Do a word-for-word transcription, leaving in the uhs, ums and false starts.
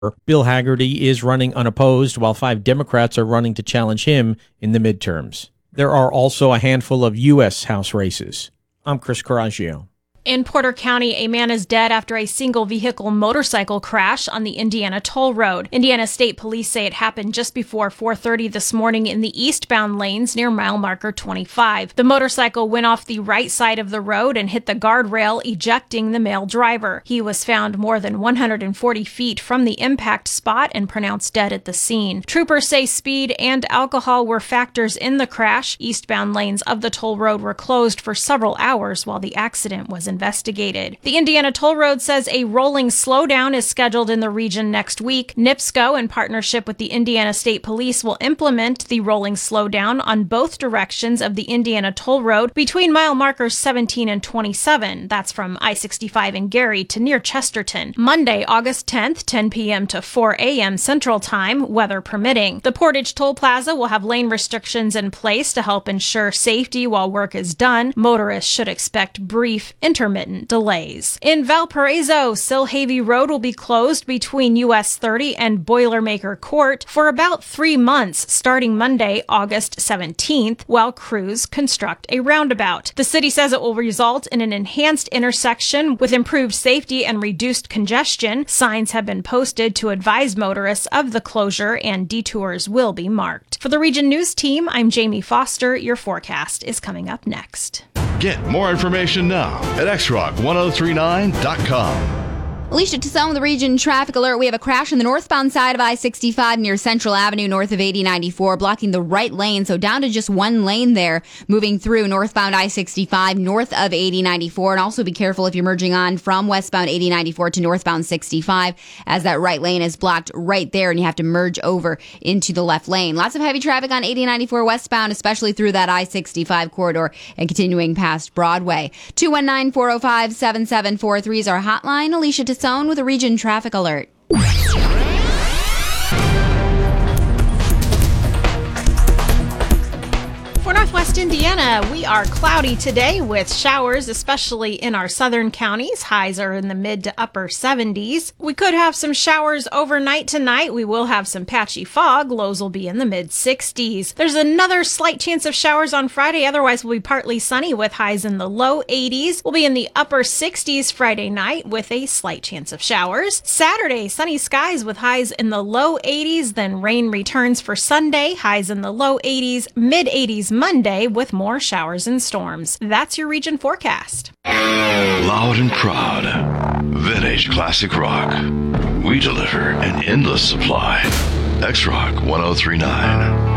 Bill Hagerty is running unopposed, while five Democrats are running to challenge him in the midterms. There are also a handful of U S House races. I'm Chris Coraggio. In Porter County, a man is dead after a single-vehicle motorcycle crash on the Indiana Toll Road. Indiana State Police say it happened just before four thirty this morning in the eastbound lanes near mile marker twenty-five. The motorcycle went off the right side of the road and hit the guardrail, ejecting the male driver. He was found more than one hundred forty feet from the impact spot and pronounced dead at the scene. Troopers say speed and alcohol were factors in the crash. Eastbound lanes of the toll road were closed for several hours while the accident was investigated. The Indiana Toll Road says a rolling slowdown is scheduled in the region next week. NIPSCO, in partnership with the Indiana State Police, will implement the rolling slowdown on both directions of the Indiana Toll Road between mile markers seventeen and twenty-seven. That's from I sixty-five in Gary to near Chesterton. Monday, August tenth, ten p.m. to four a.m. Central Time, weather permitting. The Portage Toll Plaza will have lane restrictions in place to help ensure safety while work is done. Motorists should expect brief intermittent delays. In Valparaiso, Silhavy Road will be closed between U S thirty and Boilermaker Court for about three months, starting Monday, August seventeenth, while crews construct a roundabout. The city says it will result in an enhanced intersection with improved safety and reduced congestion. Signs have been posted to advise motorists of the closure, and detours will be marked. For the Region News Team, I'm Jamie Foster. Your forecast is coming up next. Get more information now at x rock ten thirty-nine dot com. Alicia Tassone with the Region Traffic Alert. We have a crash on the northbound side of I sixty-five near Central Avenue north of eighty ninety-four, blocking the right lane, so down to just one lane there, moving through northbound I sixty-five north of eighty ninety-four. And also be careful if you're merging on from westbound eighty ninety-four to northbound sixty-five, as that right lane is blocked right there and you have to merge over into the left lane. Lots of heavy traffic on eighty ninety-four westbound, especially through that I sixty-five corridor and continuing past Broadway. two one nine, four oh five, seven seven four three is our hotline. Alicia Tassone with a Region Traffic Alert. For Northwest Indiana, we are cloudy today with showers, especially in our southern counties. Highs are in the mid to upper seventies. We could have some showers overnight tonight. We will have some patchy fog. Lows will be in the mid sixties. There's another slight chance of showers on Friday. Otherwise, we'll be partly sunny with highs in the low eighties. We'll be in the upper sixties Friday night with a slight chance of showers. Saturday, sunny skies with highs in the low eighties. Then rain returns for Sunday. Highs in the low eighties, mid eighties Monday with more showers and storms. That's your region forecast. Loud and proud. Vintage classic rock. We deliver an endless supply. X Rock ten thirty-nine.